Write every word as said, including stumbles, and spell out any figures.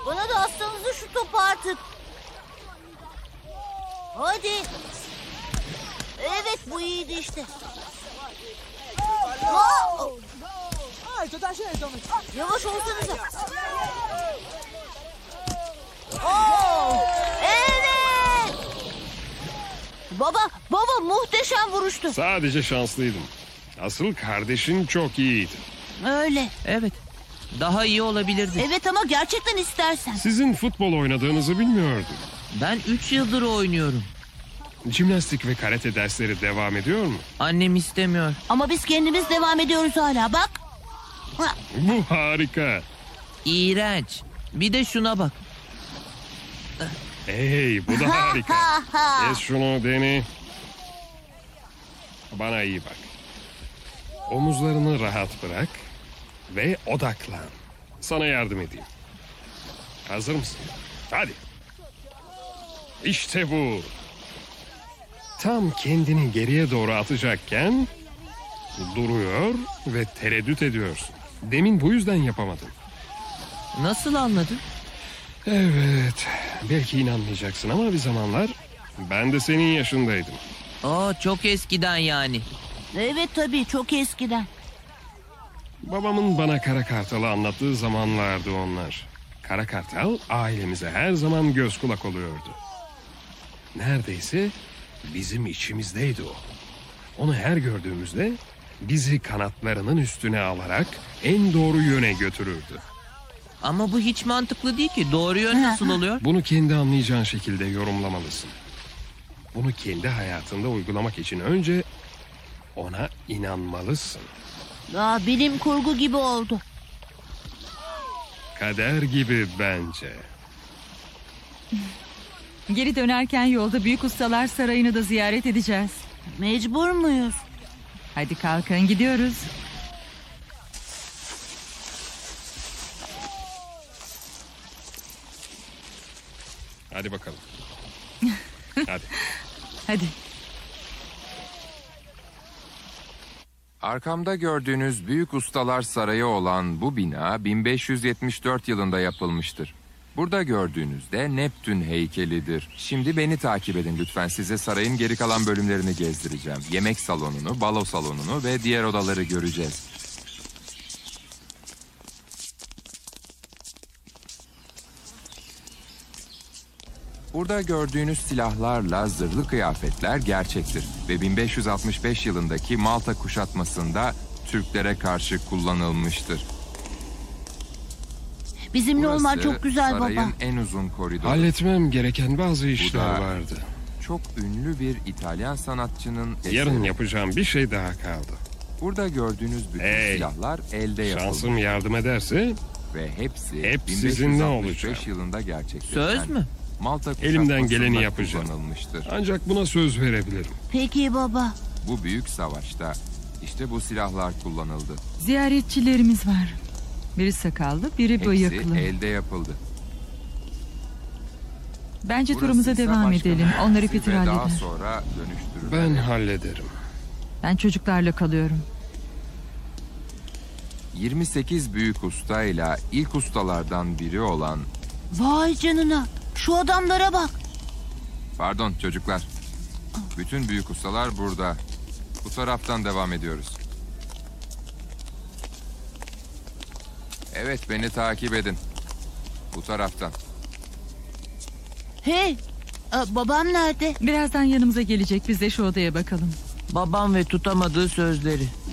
Bana da atsanıza şu topu artık. Hadi. Evet, bu iyiydi işte. Aa! Yavaş olsanıza. Oo! Evet. Baba, baba muhteşem vuruştu. Sadece şanslıydım. Asıl kardeşin çok iyiydi. Öyle. Evet. Daha iyi olabilirdi. Evet ama gerçekten istersen. Sizin futbol oynadığınızı bilmiyordum. Ben üç yıldır oynuyorum. Jimnastik ve karate dersleri devam ediyor mu? Annem istemiyor. Ama biz kendimiz devam ediyoruz hala, bak. Ha, Bu harika. İğrenç. Bir de şuna bak. Hey, bu da harika. ha, ha. Kes şunu Deni. Bana iyi bak. Omuzlarını rahat bırak ve odaklan. Sana yardım edeyim. Hazır mısın? Hadi. İşte bu. Tam kendini geriye doğru atacakken duruyor ve tereddüt ediyorsun. Demin bu yüzden yapamadın. Nasıl anladın? Evet, belki inanmayacaksın ama bir zamanlar ben de senin yaşındaydım. Aa, çok eskiden yani. Evet tabii, çok eskiden. Babamın bana Kara Kartal'ı anlattığı zamanlardı onlar. Kara Kartal ailemize her zaman göz kulak oluyordu. Neredeyse bizim içimizdeydi o. Onu her gördüğümüzde bizi kanatlarının üstüne alarak en doğru yöne götürürdü. Ama bu hiç mantıklı değil ki. Doğru yön nasıl oluyor? Bunu kendi anlayacağın şekilde yorumlamalısın. Bunu kendi hayatında uygulamak için önce ona inanmalısın. Aa, bilim kurgu gibi oldu. Kader gibi bence. Geri dönerken yolda Büyük Ustalar Sarayı'nı da ziyaret edeceğiz. Mecbur muyuz? Hadi kalkın, gidiyoruz. Hadi bakalım. Hadi. Hadi. Arkamda gördüğünüz Büyük Ustalar Sarayı olan bu bina bin beş yüz yetmiş dört yılında yapılmıştır. Burada gördüğünüz de Neptün heykelidir. Şimdi beni takip edin lütfen. Size sarayın geri kalan bölümlerini gezdireceğim. Yemek salonunu, balo salonunu ve diğer odaları göreceğiz. Burada gördüğünüz silahlarla zırhlı kıyafetler gerçektir ve bin beş yüz altmış beş yılındaki Malta kuşatmasında Türklere karşı kullanılmıştır. Bizimle olman Burası çok güzel sarayın baba. en uzun koridoru. Halletmem gereken bazı işler da- vardı. Çok ünlü bir İtalyan sanatçının eseri. Yarın yapacağım bir şey daha kaldı. Burada gördüğünüz bütün Hey, silahlar elde yapılmış Şansım yardım ederse ve hepsi hep bin beş sizinle yüz altmış beş olacağım. yılında gerçekleşen Söz mü? Malta Elimden kuşatmasında geleni yapacağım. kullanılmıştır. Ancak buna söz verebilirim. Peki baba. Bu büyük savaşta işte bu silahlar kullanıldı. Ziyaretçilerimiz var. Biri sakallı, biri Hepsi bıyıklı. elde yapıldı. Bence Burası turumuza ise devam başka edelim. bir Onları müze Peter ve daha halleder. sonra dönüştürürler. Ben hallederim. Ben çocuklarla kalıyorum. yirmi sekiz büyük ustayla ilk ustalardan biri olan... Vay canına. Şu adamlara bak. Pardon çocuklar. Bütün büyük ustalar burada. Bu taraftan devam ediyoruz. Evet, beni takip edin. Bu taraftan. Hey. Aa, babam nerede? Birazdan yanımıza gelecek. Biz de şu odaya bakalım. Babam ve tutamadığı sözleri.